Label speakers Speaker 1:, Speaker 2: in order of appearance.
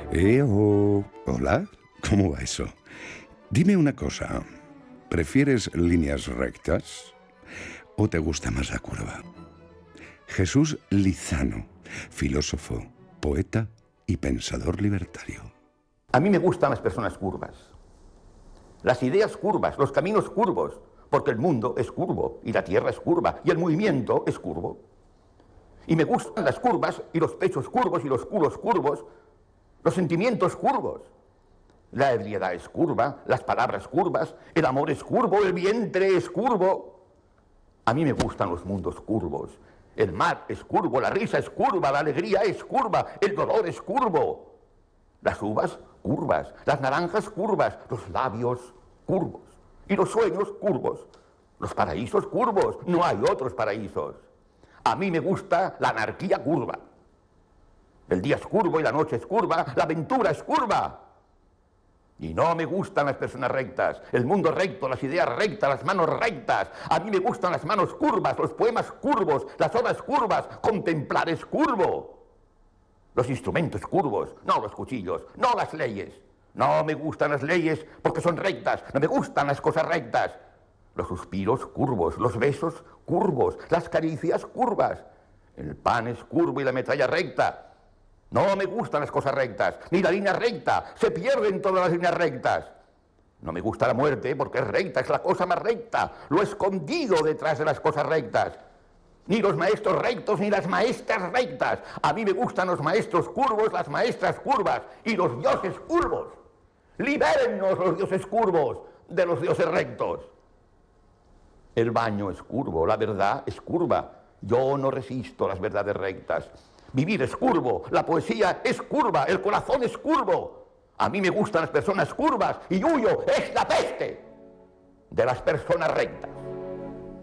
Speaker 1: Hola, ¿cómo va eso? Dime una cosa, ¿prefieres líneas rectas o te gusta más la curva? Jesús Lizano, filósofo, poeta y pensador libertario.
Speaker 2: A mí me gustan las personas curvas, las ideas curvas, los caminos curvos, porque el mundo es curvo y la tierra es curva y el movimiento es curvo. Y me gustan las curvas y los pechos curvos y los culos curvos, los sentimientos curvos. La ebriedad es curva, las palabras curvas, el amor es curvo, el vientre es curvo. A mí me gustan los mundos curvos. El mar es curvo, la risa es curva, la alegría es curva, el dolor es curvo. Las uvas curvas, las naranjas curvas, los labios curvos y los sueños curvos. Los paraísos curvos, no hay otros paraísos. A mí me gusta la anarquía curva. El día es curvo y la noche es curva, la aventura es curva. Y no me gustan las personas rectas, el mundo recto, las ideas rectas, las manos rectas. A mí me gustan las manos curvas, los poemas curvos, las obras curvas, contemplar es curvo. Los instrumentos curvos, no los cuchillos, no las leyes. No me gustan las leyes porque son rectas, no me gustan las cosas rectas. Los suspiros curvos, los besos curvos, las caricias curvas. El pan es curvo y la metralla recta. No me gustan las cosas rectas, ni la línea recta, se pierden todas las líneas rectas. No me gusta la muerte porque es recta, es la cosa más recta, lo escondido detrás de las cosas rectas. Ni los maestros rectos, ni las maestras rectas. A mí me gustan los maestros curvos, las maestras curvas y los dioses curvos. Libérennos los dioses curvos de los dioses rectos. El baño es curvo, la verdad es curva. Yo no resisto las verdades rectas. Vivir es curvo, la poesía es curva, el corazón es curvo. A mí me gustan las personas curvas y huyo, es la peste de las personas rectas.